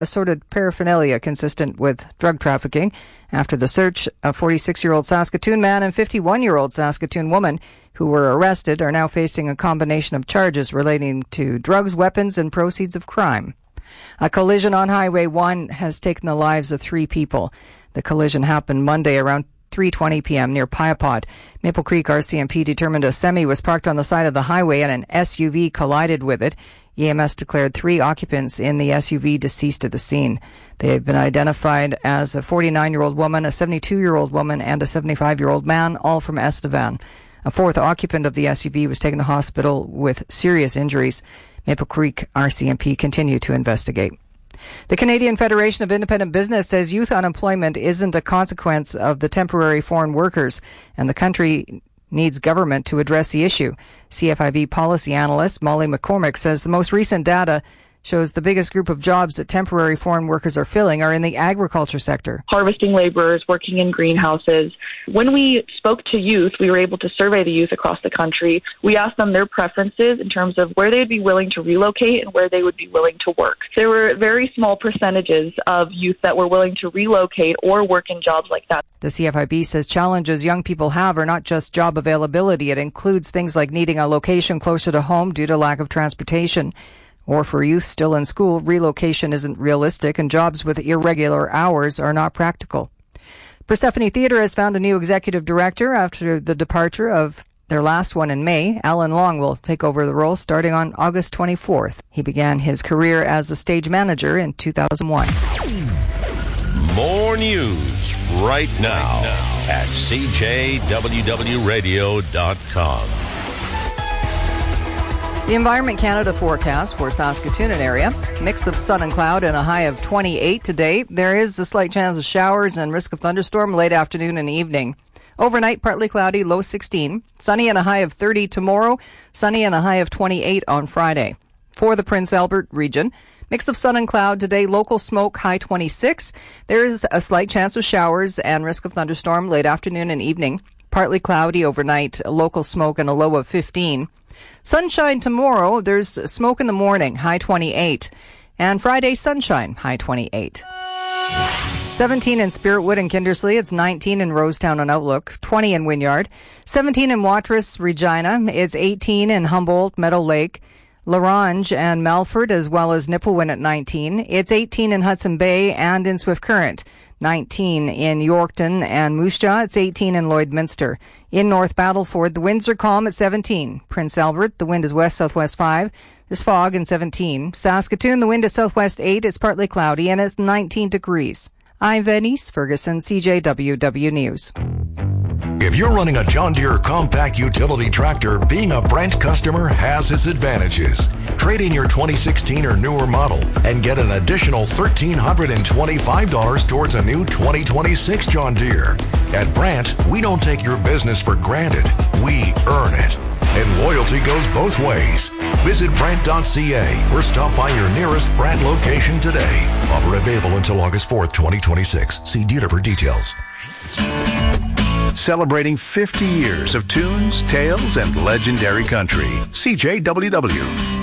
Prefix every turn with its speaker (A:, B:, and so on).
A: assorted paraphernalia consistent with drug trafficking. After the search, a 46-year-old Saskatoon man and 51-year-old Saskatoon woman who were arrested are now facing a combination of charges relating to drugs, weapons, and proceeds of crime. A collision on Highway 1 has taken the lives of 3 people. The collision happened Monday around 3:20 p.m. near Piapod. Maple Creek RCMP determined a semi was parked on the side of the highway and an SUV collided with it. EMS declared 3 occupants in the SUV deceased at the scene. They have been identified as a 49-year-old woman, a 72-year-old woman, and a 75-year-old man, all from Estevan. A 4th occupant of the SUV was taken to hospital with serious injuries. Maple Creek RCMP continue to investigate. The Canadian Federation of Independent Business says youth unemployment isn't a consequence of the temporary foreign workers, and the country needs government to address the issue. CFIB policy analyst Molly McCormick says the most recent data shows the biggest group of jobs that temporary foreign workers are filling are in the agriculture sector.
B: Harvesting laborers, working in greenhouses. When we spoke to youth, we were able to survey the youth across the country. We asked them their preferences in terms of where they'd be willing to relocate and where they would be willing to work. There were very small percentages of youth that were willing to relocate or work in jobs like that.
A: The CFIB says challenges young people have are not just job availability. It includes things like needing a location closer to home due to lack of transportation. Or for youth still in school, relocation isn't realistic and jobs with irregular hours are not practical. Persephone Theatre has found a new executive director after the departure of their last one in May. Alan Long will take over the role starting on August 24th. He began his career as a stage manager in 2001.
C: More news right now at CJWWRadio.com.
A: The Environment Canada forecast for Saskatoon and area. Mix of sun and cloud and a high of 28 today. There is a slight chance of showers and risk of thunderstorm late afternoon and evening. Overnight, partly cloudy, low 16. Sunny and a high of 30 tomorrow. Sunny and a high of 28 on Friday. For the Prince Albert region, mix of sun and cloud today, local smoke, high 26. There is a slight chance of showers and risk of thunderstorm late afternoon and evening. Partly cloudy overnight, local smoke and a low of 15. Sunshine tomorrow. There's smoke in the morning, high 28. And Friday, sunshine, high 28. 17 in Spiritwood and Kindersley. It's 19 in Rosetown and Outlook. 20 in Wynyard. 17 in Watrous, Regina. It's 18 in Humboldt, Meadow Lake, Larange and Melford, as well as Nipawin at 19. It's 18 in Hudson Bay and in Swift Current. 19 in Yorkton and Moose Jaw. It's 18 in Lloydminster. In North Battleford, the winds are calm at 17. Prince Albert, the wind is west-southwest 5. There's fog in 17. Saskatoon, the wind is southwest 8. It's partly cloudy and it's 19 degrees. I'm Venice Ferguson, CJWW News.
D: If you're running a John Deere compact utility tractor, being a Brent customer has its advantages. Trade in your 2016 or newer model and get an additional $1,325 towards a new 2026 John Deere. At Brent, we don't take your business for granted. We earn it. And loyalty goes both ways. Visit Brent.ca or stop by your nearest Brent location today. Offer available until August 4th, 2026. See dealer for details.
E: Celebrating 50 years of tunes, tales, and legendary country. CJWW.